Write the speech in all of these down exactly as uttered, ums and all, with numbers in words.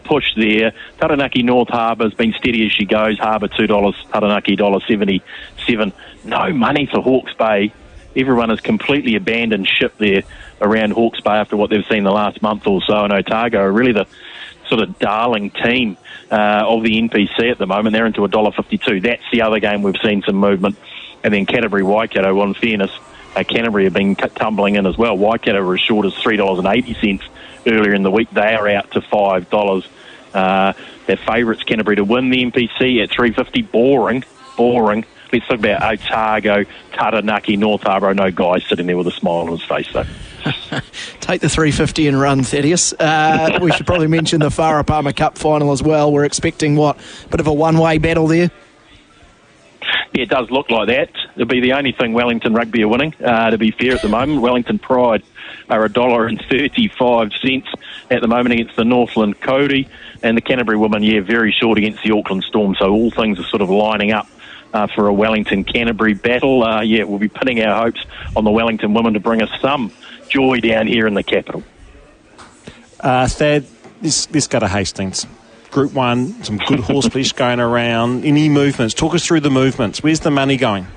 push there. Taranaki North Harbour's been steady as she goes. Harbour two dollars, Taranaki one dollar seventy-seven. No money for Hawke's Bay. Everyone has completely abandoned ship there around Hawke's Bay after what they've seen the last month or so. And Otago are really the sort of darling team uh, of the N P C at the moment. They're into one dollar fifty-two. That's the other game we've seen some movement. And then Canterbury Waikato, well, in fairness, uh, Canterbury have been t- tumbling in as well. Waikato were as short as three dollars eighty earlier in the week. They are out to five dollars. Uh, their favourites, Canterbury, to win the N P C at three fifty. Boring, boring. Let's talk about Otago, Taranaki, North Harbour. No guy sitting there with a smile on his face, though. Take the three fifty and run, Thaddeus. Uh, we should probably mention the Farah Palmer Cup final as well. We're expecting, what, a bit of a one-way battle there? Yeah, it does look like that. It'll be the only thing Wellington Rugby are winning, uh, to be fair at the moment. Wellington Pride are one dollar thirty-five at the moment against the Northland Cody. And the Canterbury women, yeah, very short against the Auckland Storm. So all things are sort of lining up Uh, for a Wellington-Canterbury battle. Uh, yeah, we'll be pinning our hopes on the Wellington women to bring us some joy down here in the capital. Uh, Thad, let's, let's go to Hastings. Group one, some good horse flesh going around. Any movements? Talk us through the movements. Where's the money going?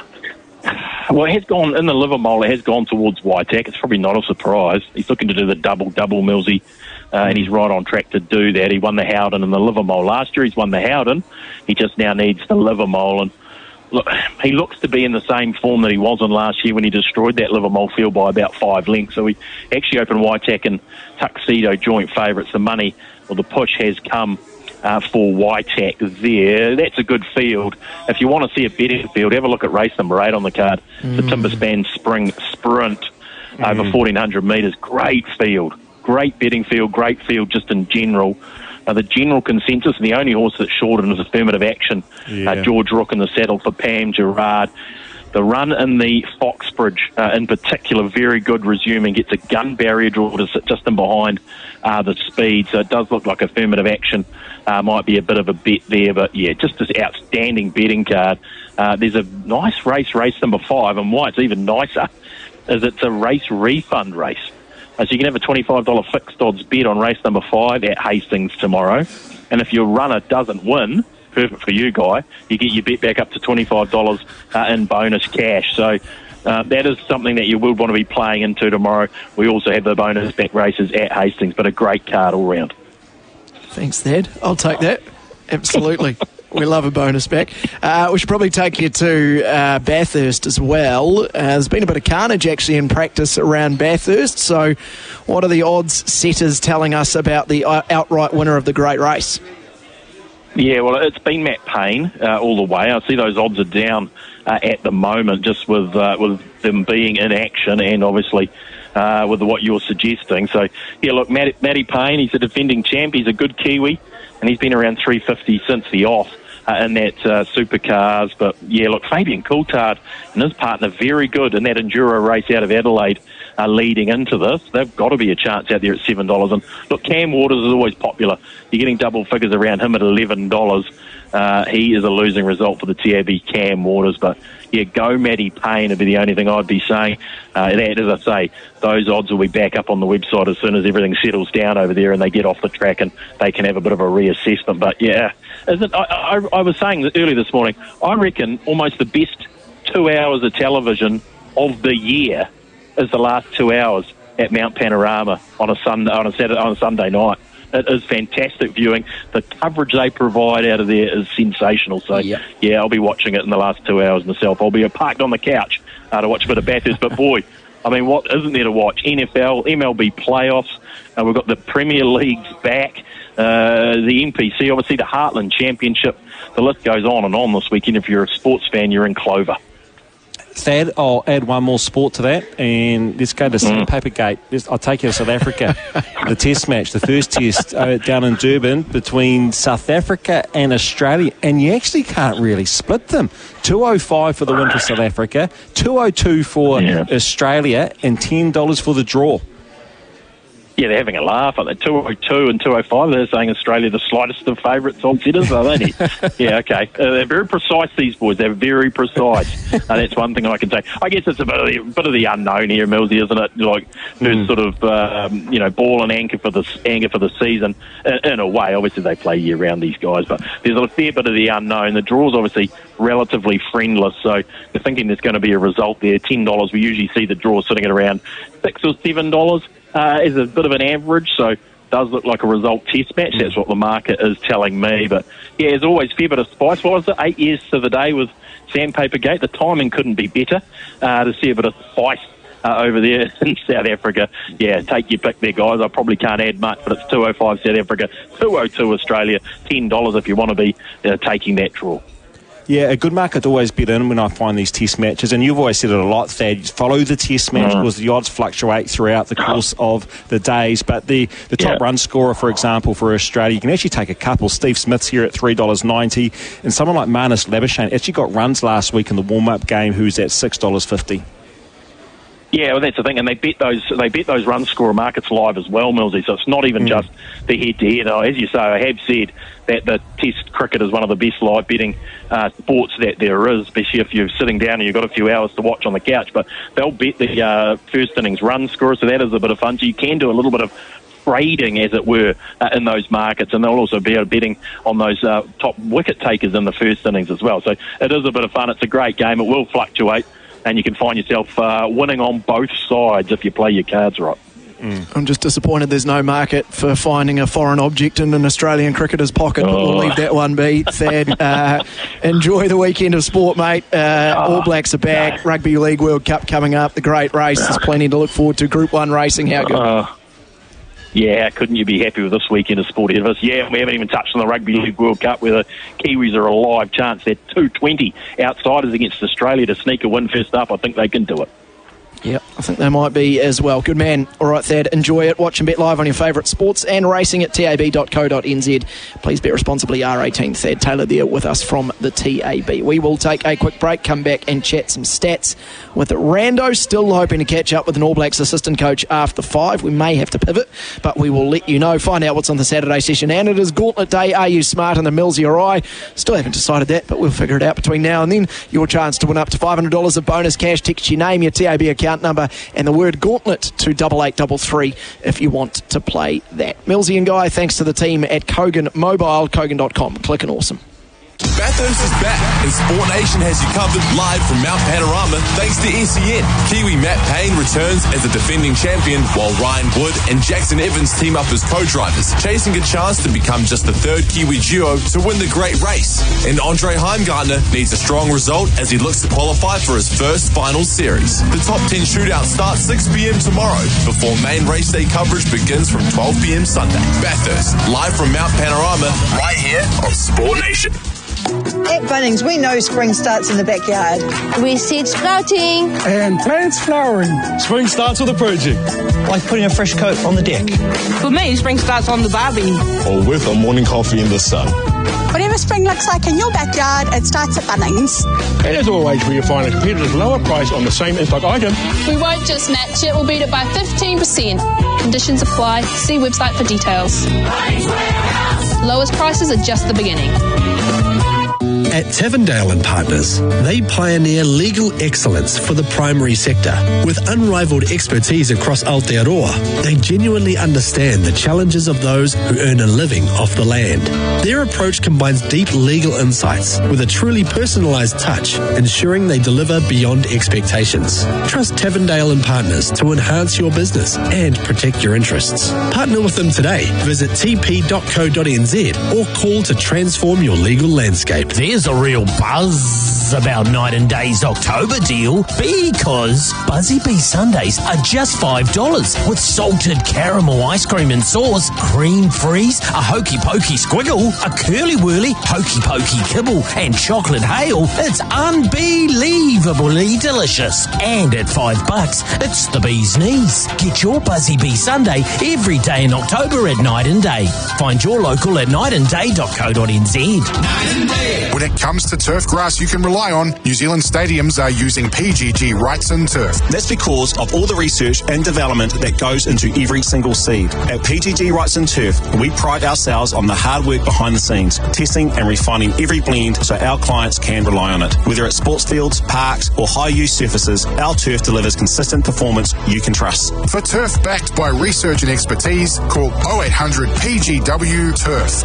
Well, it has gone, in the Livermore, it has gone towards Waitak. It's probably not a surprise. He's looking to do the double-double, Millsy, uh, and he's right on track to do that. He won the Howden and the Livermore last year. He's won the Howden. He just now needs the Livermore. And look, he looks to be in the same form that he was in last year when he destroyed that Livermore field by about five lengths. So he actually opened Waitak and Tuxedo joint favourites. The money, or the push has come Uh, for Waitak there. That's a good field. If you want to see a betting field, have a look at race number eight on the card. Mm. The Timberspan Spring Sprint mm. over fourteen hundred metres. Great field. Great betting field. Great field just in general. Uh, the general consensus, and the only horse that's short in is Affirmative Action. Yeah. Uh, George Rook in the saddle for Pam Gerard. The run in the Foxbridge, uh, in particular, very good resuming. Gets a gun barrier draw to sit just in behind uh, the speed. So it does look like Affirmative Action uh, might be a bit of a bet there. But, yeah, just this outstanding betting card. Uh, there's a nice race, race number five. And why it's even nicer is it's a race refund race. Uh, so you can have a twenty-five dollars fixed odds bet on race number five at Hastings tomorrow. And if your runner doesn't win, perfect for you, Guy, you get your bet back up to twenty-five dollars uh, in bonus cash. So uh, that is something that you will want to be playing into tomorrow. We also have the bonus back races at Hastings, but a great card all round. Thanks, Thad. I'll take that. Absolutely. We love a bonus back. Uh, we should probably take you to uh, Bathurst as well. Uh, there's been a bit of carnage actually in practice around Bathurst. So what are the odds setters telling us about the outright winner of the great race? Yeah, well, it's been Matt Payne uh, all the way. I see those odds are down uh, at the moment just with uh, with them being in action and obviously uh, with what you're suggesting. So, yeah, look, Matt, Matty Payne, he's a defending champ. He's a good Kiwi, and he's been around three fifty since the off uh, in that uh, supercars. But, yeah, look, Fabian Coulthard and his partner, very good in that Enduro race out of Adelaide. Uh, leading into this, they've got to be a chance out there at seven dollars. And look, Cam Waters is always popular. You're getting double figures around him at eleven dollars. Uh, he is a losing result for the Tabby, Cam Waters. But yeah, go Matty Payne would be the only thing I'd be saying. Uh, that, as I say, those odds will be back up on the website as soon as everything settles down over there and they get off the track and they can have a bit of a reassessment. But yeah, isn't I, I, I was saying earlier this morning, I reckon almost the best two hours of television of the year is the last two hours at Mount Panorama on a Sunday on a Saturday on a Sunday night. It is fantastic viewing. The coverage they provide out of there is sensational. So yep. yeah, I'll be watching it in the last two hours myself. I'll be parked on the couch uh, to watch a bit of Bathurst. But boy, I mean, what isn't there to watch? N F L, M L B playoffs. Uh, we've got the Premier Leagues back. Uh, the N P C, obviously the Heartland Championship. The list goes on and on this weekend. If you're a sports fan, you're in clover. Thad, I'll add one more sport to that, and let's go to mm. Papergate. I'll take you to South Africa. The test match, the first test uh, down in Durban between South Africa and Australia, and you actually can't really split them. two oh five for the win for South Africa, two oh two for yeah. Australia, and ten dollars for the draw. Yeah, they're having a laugh. At two oh two and two oh five, they're saying Australia the slightest of favourites on sitters, are they? Yeah, okay. Uh, they're very precise, these boys. They're very precise. uh, that's one thing I can say. I guess it's a bit of the, bit of the unknown here, Millsy, isn't it? Like, who's mm. sort of, um, you know, ball and anchor for the anchor for the season. In, in a way, obviously they play year-round, these guys, but there's a fair bit of the unknown. The draw's obviously relatively friendless, so they're thinking there's going to be a result there. ten dollars, we usually see the draw sitting at around six or seven dollars. Uh, is a bit of an average, so it does look like a result test match. That's what the market is telling me. But, yeah, there's always a fair bit of spice. What was it, eight years to the day with Sandpaper Gate? The timing couldn't be better uh, to see a bit of spice uh, over there in South Africa. Yeah, take your pick there, guys. I probably can't add much, but it's two oh five South Africa, two oh two Australia, ten dollars if you want to be uh, taking that draw. Yeah, a good market to always bet in when I find these test matches, and you've always said it a lot, Thad. Follow the test match because mm. the odds fluctuate throughout the course of the days. But the, the top yeah. run scorer, for example, for Australia, you can actually take a couple. Steve Smith's here at three dollars ninety, and someone like Marnus Labuschagne actually got runs last week in the warm-up game, who's at six dollars fifty. Yeah, well, that's the thing, and they bet those they bet those run scorer markets live as well, Millsy. So it's not even mm. just the head-to-head. Oh, as you say, I have said that the Test cricket is one of the best live betting uh, sports that there is, especially if you're sitting down and you've got a few hours to watch on the couch. But they'll bet the uh, first innings run scorer, so that is a bit of fun. So you can do a little bit of trading, as it were, uh, in those markets, and they'll also be betting on those uh, top wicket takers in the first innings as well. So it is a bit of fun. It's a great game. It will fluctuate, and you can find yourself uh, winning on both sides if you play your cards right. Mm. I'm just disappointed there's no market for finding a foreign object in an Australian cricketer's pocket, but oh. we'll leave that one be. Thad, uh, enjoy the weekend of sport, mate. Uh, oh. All Blacks are back. No. Rugby League World Cup coming up. The great race. There's plenty to look forward to. Group one racing, how good? Uh, yeah, couldn't you be happy with this weekend of sport ahead of us? Yeah, we haven't even touched on the Rugby League World Cup, where the Kiwis are a live chance. They're two twenty outsiders against Australia to sneak a win first up. I think they can do it. Yep, I think they might be as well. Good man. All right, Thad, enjoy it. Watch and bet live on your favourite sports and racing at tab dot co dot n z. Please bet responsibly. R eighteen. Thad Taylor there with us from the T A B. We will take a quick break, come back and chat some stats with Rando. Still hoping to catch up with an All Blacks assistant coach after five. We may have to pivot, but we will let you know. Find out what's on the Saturday session. And it is Gauntlet Day. Are you smarter than Millsy or I? Still haven't decided that, but we'll figure it out between now and then. Your chance to win up to five hundred dollars of bonus cash. Text your name, your T A B account number, and the word Gauntlet to double eight double three if you want to play that. Millsy and Guy, thanks to the team at Kogan Mobile, kogan dot com. Click and awesome. Bathurst is back, and Sport Nation has you covered live from Mount Panorama thanks to S E N. Kiwi Matt Payne returns as a defending champion, while Ryan Wood and Jackson Evans team up as co-drivers, chasing a chance to become just the third Kiwi duo to win the great race. And Andre Heimgartner needs a strong result as he looks to qualify for his first final series. The top ten shootout starts six p.m. tomorrow, before main race day coverage begins from twelve p.m. Sunday. Bathurst, live from Mount Panorama, right here on Sport Nation. At Bunnings, we know spring starts in the backyard. We seed sprouting. And plants flowering. Spring starts with a project. Like putting a fresh coat on the deck. For me, spring starts on the barbie. Or with a morning coffee in the sun. Whatever spring looks like in your backyard, it starts at Bunnings. And as always, where you find a competitor's lower price on the same in-stock item. We won't just match it, we'll beat it by fifteen percent. Conditions apply. See website for details. Lowest prices are just the beginning. At Tavendale and Partners, they pioneer legal excellence for the primary sector. With unrivaled expertise across Aotearoa, they genuinely understand the challenges of those who earn a living off the land. Their approach combines deep legal insights with a truly personalised touch, ensuring they deliver beyond expectations. Trust Tavendale and Partners to enhance your business and protect your interests. Partner with them today. Visit t p dot co dot n z or call to transform your legal landscape. There's a real buzz about Night and Day's October deal because Buzzy Bee Sundays are just five dollars with salted caramel ice cream and sauce, cream freeze, a hokey pokey squiggle, a curly whirly hokey pokey kibble, and chocolate hail. It's unbelievably delicious. And at five bucks, it's the bee's knees. Get your Buzzy Bee Sunday every day in October at Night and Day. Find your local at night and day dot co dot n z. Night and Day. When it comes to turf grass you can rely on, New Zealand stadiums are using P G G Wrightson turf. That's because of all the research and development that goes into every single seed. At P G G Wrightson Turf, we pride ourselves on the hard work behind the scenes, testing and refining every blend so our clients can rely on it. Whether it's sports fields, parks or high-use surfaces, our turf delivers consistent performance you can trust. For turf backed by research and expertise, call oh eight hundred P G W Turf.